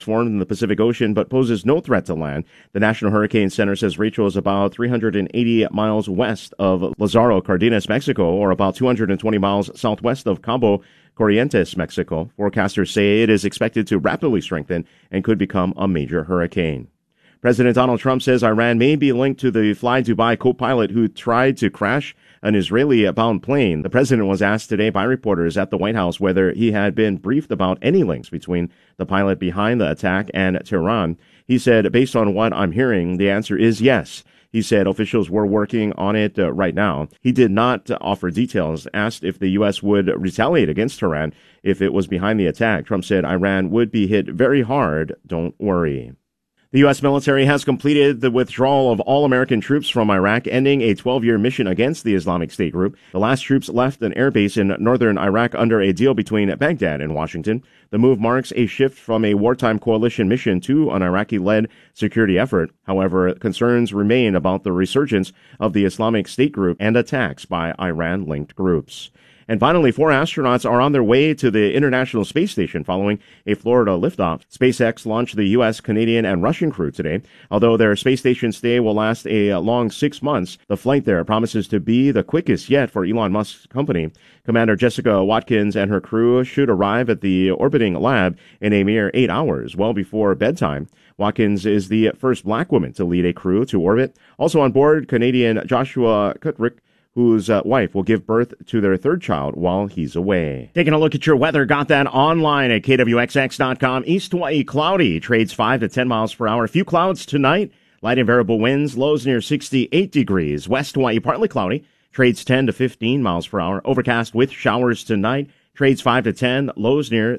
formed in the Pacific Ocean but poses no threat to land. The National Hurricane Center says Rachel is about 380 miles west of Lázaro Cárdenas, Mexico, or about 220 miles southwest of Cabo Corrientes, Mexico. Forecasters say it is expected to rapidly strengthen and could become a major hurricane. President Donald Trump says Iran may be linked to the Fly Dubai co-pilot who tried to crash an Israeli-bound plane. The president was asked today by reporters at the White House whether he had been briefed about any links between the pilot behind the attack and Tehran. He said, based on what I'm hearing, the answer is yes. He said officials were working on it right now. He did not offer details. Asked if the U.S. would retaliate against Tehran if it was behind the attack, Trump said Iran would be hit very hard. Don't worry. The U.S. military has completed the withdrawal of all American troops from Iraq, ending a 12-year mission against the Islamic State group. The last troops left an airbase in northern Iraq under a deal between Baghdad and Washington. The move marks a shift from a wartime coalition mission to an Iraqi-led security effort. However, concerns remain about the resurgence of the Islamic State group and attacks by Iran-linked groups. And finally, 4 astronauts are on their way to the International Space Station following a Florida liftoff. SpaceX launched the U.S., Canadian, and Russian crew today. Although their space station stay will last a long 6 months, the flight there promises to be the quickest yet for Elon Musk's company. Commander Jessica Watkins and her crew should arrive at the orbiting lab in a mere 8 hours, well before bedtime. Watkins is the first black woman to lead a crew to orbit. Also on board, Canadian Joshua Kutrick, whose wife will give birth to their 3rd child while he's away. Taking a look at your weather, got that online at KWXX.com. East Hawaii cloudy, trades 5 to 10 miles per hour. A few clouds tonight, light and variable winds, lows near 68 degrees. West Hawaii partly cloudy, trades 10 to 15 miles per hour. Overcast with showers tonight, trades 5 to 10, lows near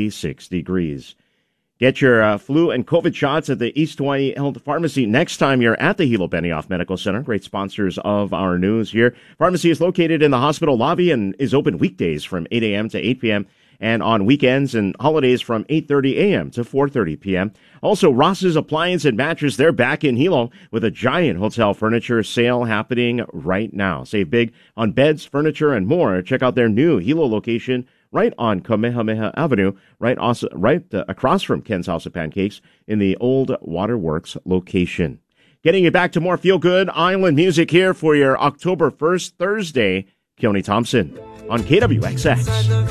76 degrees. Get your flu and COVID shots at the East Hawaii Health Pharmacy next time you're at the Hilo Benioff Medical Center. Great sponsors of our news here. Pharmacy is located in the hospital lobby and is open weekdays from 8 a.m. to 8 p.m. and on weekends and holidays from 8:30 a.m. to 4:30 p.m. Also, Ross's Appliance and Mattress, they're back in Hilo with a giant hotel furniture sale happening right now. Save big on beds, furniture, and more. Check out their new Hilo location right on Kamehameha Avenue, right across from Ken's House of Pancakes in the old Waterworks location. Getting you back to more feel-good island music here for your October 1st, Thursday, Keone Thompson on KWXX.